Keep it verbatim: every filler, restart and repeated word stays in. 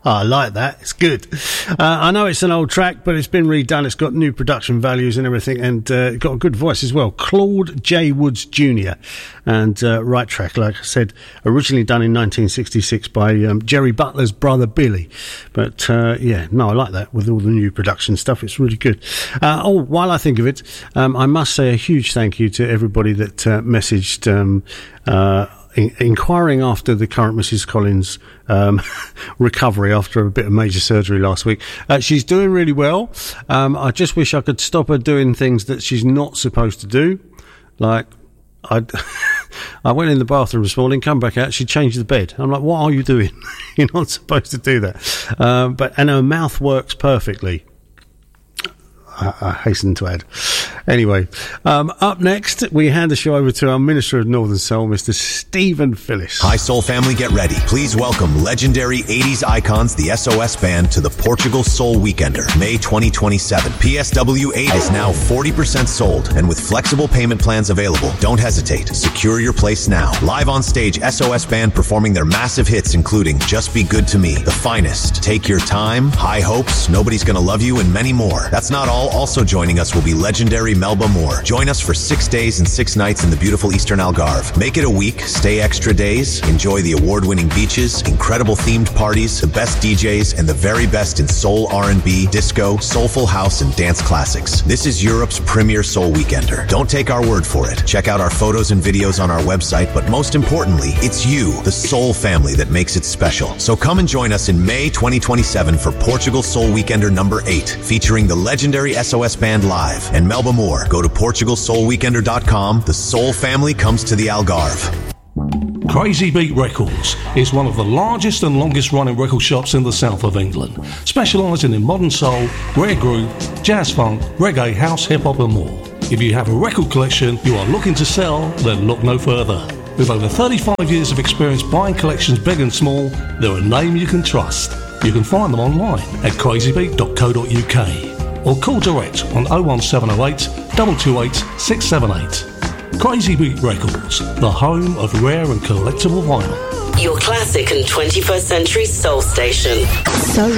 Oh, I like that. It's good. Uh, I know it's an old track, but it's been redone. It's got new production values and everything, and uh, got a good voice as well. Claude J. Woods Junior And uh, right track, like I said, originally done in nineteen sixty-six by um, Jerry Butler's brother Billy. But uh, yeah, no, I like that with all the new production stuff. It's really good. Uh, oh, while I think of it, um, I must say a huge thank you to everybody that uh, messaged um, uh, in- inquiring after the current Missus Collins um, recovery after a bit of major surgery last week. Uh, she's doing really well. Um, I just wish I could stop her doing things that she's not supposed to do. Like, I I went in the bathroom this morning, come back out, she changed the bed. I'm like, what are you doing? You're not supposed to do that. Um, but and her mouth works perfectly. I, I hasten to add. Anyway, um, up next, we hand the show over to our Minister of Northern Soul, Mister Stephen Phillips. Hi, Soul family, get ready. Please welcome legendary eighties icons, the S O S Band, to the Portugal Soul Weekender, May twenty twenty-seven. P S W eight is now forty percent sold, and with flexible payment plans available. Don't hesitate. Secure your place now. Live on stage, S O S Band performing their massive hits, including Just Be Good to Me, The Finest, Take Your Time, High Hopes, Nobody's Gonna Love You, and many more. That's not all. Also joining us will be legendary Melba Moore. Join us for six days and six nights in the beautiful Eastern Algarve. Make it a week, stay extra days, enjoy the award-winning beaches, incredible themed parties, the best D Js, and the very best in soul, R and B, disco, soulful house, and dance classics. This is Europe's premier soul weekender. Don't take our word for it. Check out our photos and videos on our website, but most importantly, it's you, the soul family, that makes it special. So come and join us in May twenty twenty-seven for Portugal Soul Weekender number eight, featuring the legendary S O S Band live and Melba Moore. Go to Portugal Soul Weekender dot com. The soul family comes to the Algarve. Crazy Beat Records is one of the largest and longest running record shops in the south of England, specialising in modern soul, rare groove, jazz funk, reggae, house, hip hop and more. If you have a record collection you are looking to sell, then look no further. With over thirty-five years of experience buying collections big and small, they're a name you can trust. You can find them online at crazy beat dot co dot U K or call direct on oh one seven oh eight, two two eight, six seven eight. Crazy Beat Records, the home of rare and collectible vinyl. Your classic and twenty-first century soul station. So